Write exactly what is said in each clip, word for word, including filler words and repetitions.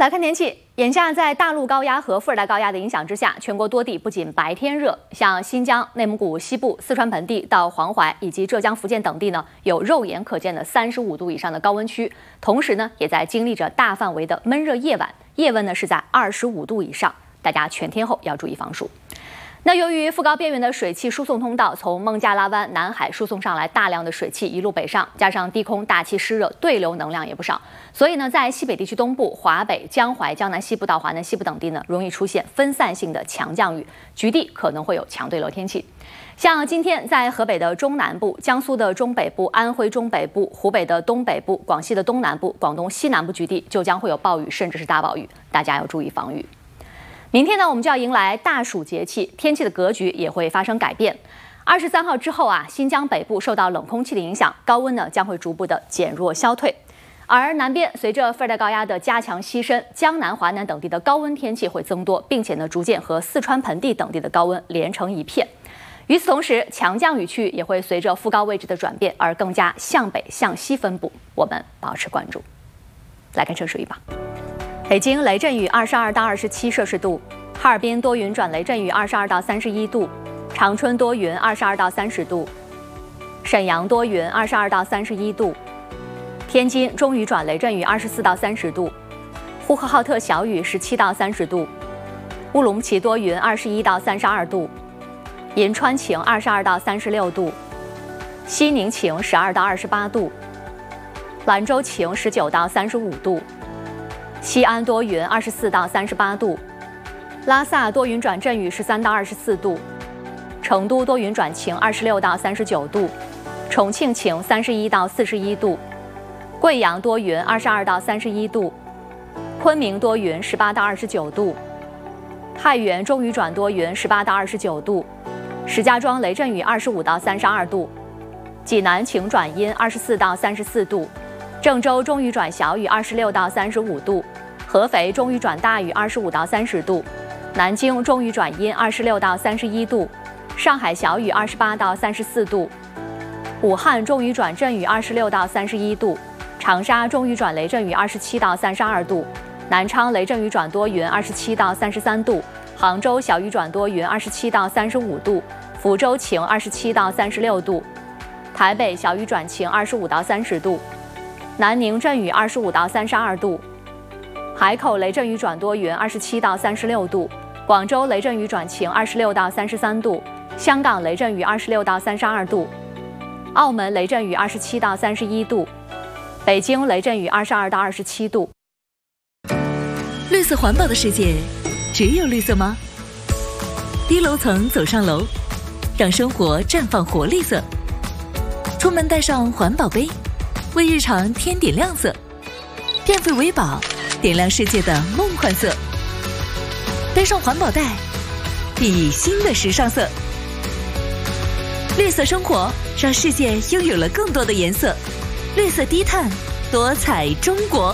来看天气，眼下在大陆高压和副热带高压的影响之下，全国多地不仅白天热，像新疆、内蒙古西部、四川盆地到黄淮以及浙江、福建等地呢，有肉眼可见的三十五度以上的高温区，同时呢，也在经历着大范围的闷热夜晚，夜温呢是在二十五度以上，大家全天候要注意防暑。 那由于副高边缘的水汽输送通道从孟加拉湾南海输送上来大量的水汽一路北上，加上低空大气湿热对流能量也不少，所以呢，在西北地区东部、华北、江淮、江南西部到华南西部等地呢，容易出现分散性的强降雨，局地可能会有强对流天气。像今天在河北的中南部、江苏的中北部、安徽中北部、湖北的东北部、广西的东南部、广东西南部局地就将会有暴雨甚至是大暴雨，大家要注意防御。 明天呢，我们就要迎来大暑节气，天气的格局也会发生改变。二十三号之后啊，新疆北部受到冷空气的影响，高温呢将会逐步的减弱消退。而南边随着副热带高压的加强西伸，江南、华南等地的高温天气会增多，并且呢逐渐和四川盆地等地的高温连成一片。与此同时，强降雨区也会随着副高位置的转变而更加向北向西分布，我们保持关注。来看城市预报。 北京雷阵雨二十二到二十七摄氏度，哈尔滨多云转雷阵雨二十二到三十一度，长春多云二十二到三十度，沈阳多云二十二到三十一度，天津中雨转雷阵雨二十四到三十度，呼和浩特小雨十七到三十度，乌鲁木齐多云二十一到三十二度，银川晴二十二到三十六度，西宁晴十二到二十八度，兰州晴十九到三十五度。 西安多云，二十四到三十八度；拉萨多云转阵雨，十三到二十四度；成都多云转晴，二十六到三十九度；重庆晴，三十一到四十一度；贵阳多云，二十二到三十一度；昆明多云，十八到二十九度；太原中雨转多云，十八到二十九度；石家庄雷阵雨，二十五到三十二度；济南晴转阴，二十四到三十四度。 郑州中雨转小雨，二十六到三十五度；合肥中雨转大雨，二十五到三十度；南京中雨转阴，二十六到三十一度；上海小雨，二十八到三十四度；武汉中雨转阵雨，二十六到三十一度；长沙中雨转雷阵雨，二十七到三十二度；南昌雷阵雨转多云，二十七到三十三度；杭州小雨转多云，二十七到三十五度；福州晴，二十七到三十六度；台北小雨转晴，二十五到三十度。 南宁阵雨二十五到三十二度，海口雷阵雨转多云二十七到三十六度，广州雷阵雨转晴二十六到三十三度，香港雷阵雨二十六到三十二度，澳门雷阵雨二十七到三十一度，北京雷阵雨二十二到二十七度。 绿色环保的世界，只有绿色吗？低楼层走上楼，让生活绽放活力色。出门带上环保杯。 为日常添点亮色，变废为宝，点亮世界的梦幻色。带上环保袋，熠熠新的时尚色。绿色生活让世界拥有了更多的颜色。绿色低碳，多彩中国。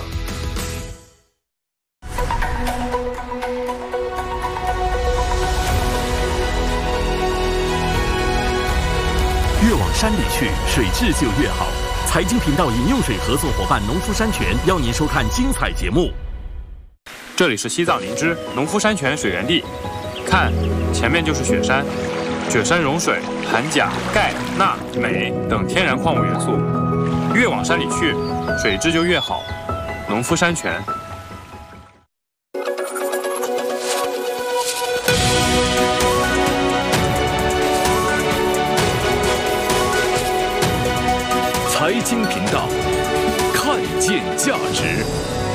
越往山里去，水质就越好。 财经频道饮用水合作伙伴农夫山泉邀您收看精彩节目。 这里是西藏林芝农夫山泉水源地，看，前面就是雪山，雪山融水含钾、钙、钠、镁等天然矿物元素，越往山里去，水质就越好。农夫山泉。 财经频道，看见价值。